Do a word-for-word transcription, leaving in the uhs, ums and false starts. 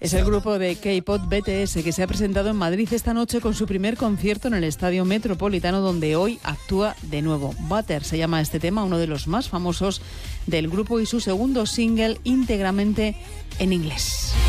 Es el grupo de K-pop B T S que se ha presentado en Madrid esta noche con su primer concierto en el Estadio Metropolitano, donde hoy actúa de nuevo. Butter se llama este tema, uno de los más famosos del grupo y su segundo single íntegramente en inglés.